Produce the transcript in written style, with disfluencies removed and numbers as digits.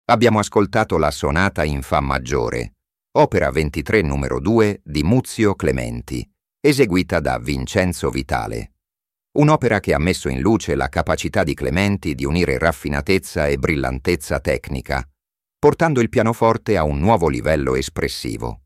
Abbiamo ascoltato la Sonata in Fa maggiore, opera 23 numero 2 di Muzio Clementi, eseguita da Vincenzo Vitale. Un'opera che ha messo in luce la capacità di Clementi di unire raffinatezza e brillantezza tecnica, portando il pianoforte a un nuovo livello espressivo.